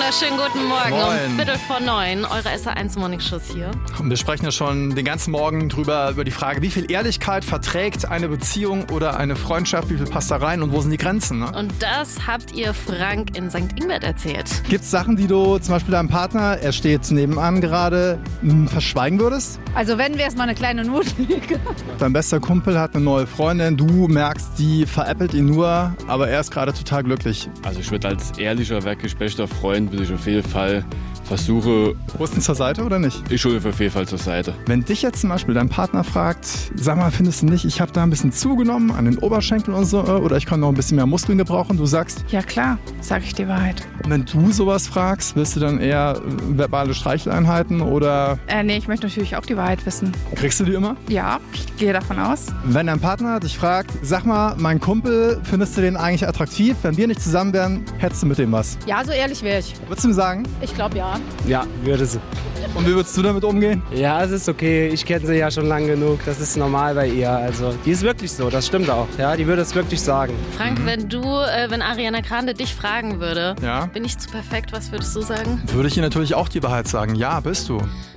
wunderschönen guten Morgen. Moin. Um 8:45, eure SR1 Morning Shows hier. Und wir sprechen ja schon den ganzen Morgen über die Frage, wie viel Ehrlichkeit verträgt eine Beziehung oder eine Freundschaft, wie viel passt da rein und wo sind die Grenzen? Ne? Und das habt ihr Frank in St. Ingbert erzählt. Gibt es Sachen, die du zum Beispiel deinem Partner, er steht nebenan gerade, verschweigen würdest? Also wenn, wäre es mal eine kleine Notlüge. Dein bester Kumpel hat eine neue Freundin, du merkst, die veräppelt ihn nur, aber er ist gerade total glücklich. Also ich würde als ehrlicher, wirklich bester Freund, würde ich auf jeden Fall versuchen. Holst du ihn zur Seite oder nicht? Ich hole auf jeden Fall zur Seite. Wenn dich jetzt zum Beispiel dein Partner fragt, sag mal, findest du nicht, ich habe da ein bisschen zugenommen an den Oberschenkeln und so, oder ich kann noch ein bisschen mehr Muskeln gebrauchen, du sagst, Ja klar, sag ich die Wahrheit. wenn du sowas fragst, willst du dann eher verbale Streicheleinheiten oder Nee, ich möchte natürlich auch die Wahrheit wissen. kriegst du die immer? Ja, ich gehe davon aus. Wenn dein Partner dich fragt, sag mal, mein Kumpel, findest du den eigentlich attraktiv? Wenn wir nicht zusammen wären, hättest du mit dem was? Ja, so ehrlich wäre ich. Würdest du ihm sagen? Ich glaube ja. Ja, würde sie. Und wie würdest du damit umgehen? Ja, es ist okay. Ich kenne sie ja schon lang genug. Das ist normal bei ihr. Also, die ist wirklich so. Das stimmt auch. Ja, die würde es wirklich sagen. Frank, wenn Ariana Grande dich fragen würde, Ja? bin ich zu perfekt, was würdest du sagen? Würde ich ihr natürlich auch die Wahrheit sagen. Ja, bist du.